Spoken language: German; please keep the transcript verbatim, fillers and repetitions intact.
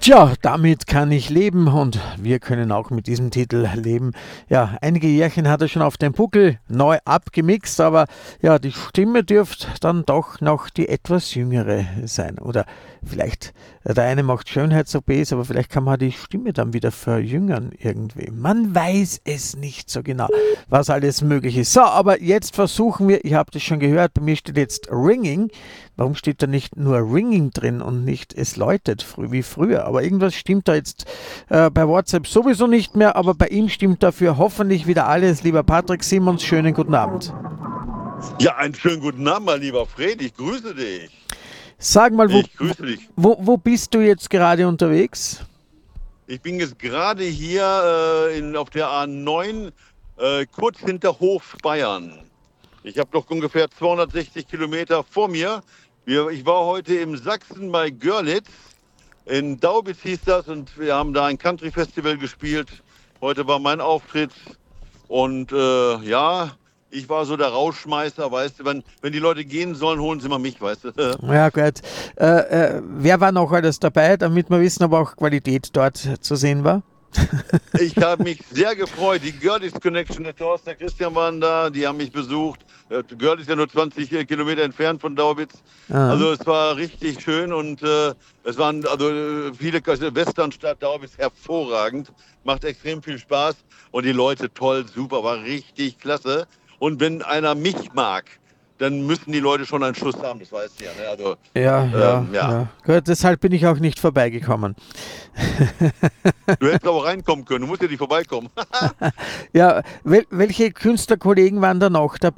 Tja, damit kann ich leben und wir können auch mit diesem Titel leben. Ja, einige Jährchen hat er schon auf dem Buckel neu abgemixt, aber ja, die Stimme dürfte dann doch noch die etwas jüngere sein. Oder vielleicht, der eine macht Schönheits-O Ps, aber vielleicht kann man die Stimme dann wieder verjüngern irgendwie. Man weiß es nicht so genau, was alles möglich ist. So, aber jetzt versuchen wir, ich habe das schon gehört, bei mir steht jetzt Ringing. Warum steht da nicht nur Ringing drin und nicht es läutet frü- wie früher? Aber irgendwas stimmt da jetzt äh, bei WhatsApp sowieso nicht mehr, aber bei ihm stimmt dafür hoffentlich wieder alles. Lieber Patrick Simons, schönen guten Abend. Ja, einen schönen guten Abend, mein lieber Fred. Ich grüße dich. Sag mal, wo, Ich grüße dich. wo, wo bist du jetzt gerade unterwegs? Ich bin jetzt gerade hier äh, in, auf der A neun, äh, kurz hinter Hof Bayern. Ich habe noch ungefähr zweihundertsechzig Kilometer vor mir. Wir, ich war heute im Sachsen bei Görlitz. In Daubitz hieß das und wir haben da ein Country-Festival gespielt. Heute war mein Auftritt und äh, ja, ich war so der Rausschmeißer, weißt du, wenn, wenn die Leute gehen sollen, holen sie mal mich, weißt du. Ja gut. Äh, äh, wer war noch alles dabei, damit wir wissen, ob auch Qualität dort zu sehen war? Ich habe mich sehr gefreut. Die Görlitz Connection, der Thorsten, der Christian waren da, die haben mich besucht. Äh, Görlitz ist ja nur zwanzig Kilometer entfernt von Daubitz. Ah. Also es war richtig schön und äh, es waren also äh, viele, also Westernstadt Daubitz hervorragend, macht extrem viel Spaß und die Leute toll, super, war richtig klasse. Und wenn einer mich mag, dann müssen die Leute schon einen Schuss haben, das weißt du ja. Ne? Also, Ja, ja, ähm, ja. ja. Gut, deshalb bin ich auch nicht vorbeigekommen. Du hättest aber reinkommen können, du musst ja nicht vorbeikommen. Ja, wel welche Künstlerkollegen waren da noch dabei?